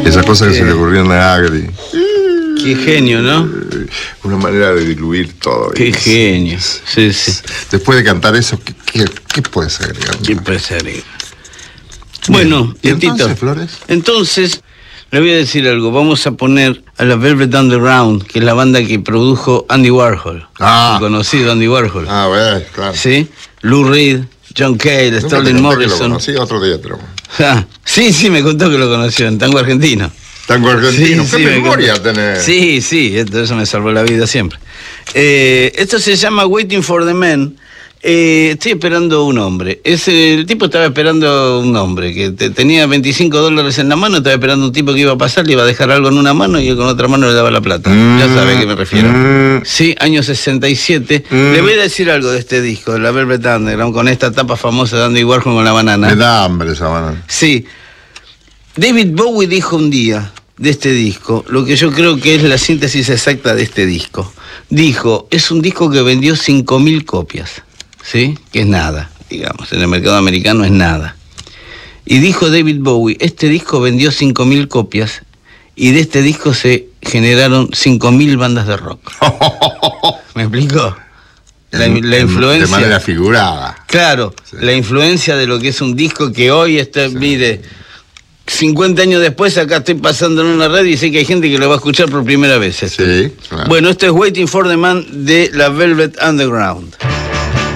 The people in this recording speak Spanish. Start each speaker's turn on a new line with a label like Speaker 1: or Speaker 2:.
Speaker 1: Esa cosa que se le ocurrió en Agri.
Speaker 2: Qué genio, ¿no?
Speaker 1: Una manera de diluir todo.
Speaker 2: Qué genio. Sí, sí.
Speaker 1: Después de cantar eso, ¿qué puedes agregar?
Speaker 2: ¿Qué puedes agregar? Bueno,
Speaker 1: ¿y entonces,
Speaker 2: Tito,
Speaker 1: Flores?
Speaker 2: Entonces, le voy a decir algo. Vamos a poner a la Velvet Underground, que es la banda que produjo Andy Warhol. El conocido Andy Warhol.
Speaker 1: Ah, bueno, claro.
Speaker 2: ¿Sí? Lou Reed, John Cale, Sterling Morrison.
Speaker 1: Sí, otro día, pero...
Speaker 2: Sí, me contó que lo conoció en tango argentino.
Speaker 1: Tango argentino,
Speaker 2: sí,
Speaker 1: ¿qué memoria tenés?
Speaker 2: Sí, eso me salvó la vida siempre. Esto se llama Waiting for the Man. Estoy esperando un hombre. El tipo estaba esperando un hombre que tenía $25 en la mano, estaba esperando un tipo que iba a pasar, le iba a dejar algo en una mano y él con otra mano le daba la plata. Ya sabe a qué me refiero. Sí, año 67. Le voy a decir algo de este disco, de la Velvet Underground, con esta tapa famosa de Andy Warhol con la banana.
Speaker 1: Me da hambre esa banana.
Speaker 2: Sí. David Bowie dijo un día de este disco lo que yo creo que es la síntesis exacta de este disco. Dijo, es un disco que vendió 5.000 copias. ¿Sí? Que es nada, digamos, en el mercado americano es nada. Y dijo David Bowie, este disco vendió 5.000 copias y de este disco se generaron 5.000 bandas de rock. ¿Me explico? La influencia...
Speaker 1: De manera figurada.
Speaker 2: Claro, sí. La influencia de lo que es un disco que hoy está, mire, 50 años después acá estoy pasando en una radio y sé que hay gente que lo va a escuchar por primera vez.
Speaker 1: Sí, claro.
Speaker 2: Bueno, esto es Waiting for the Man de la Velvet Underground.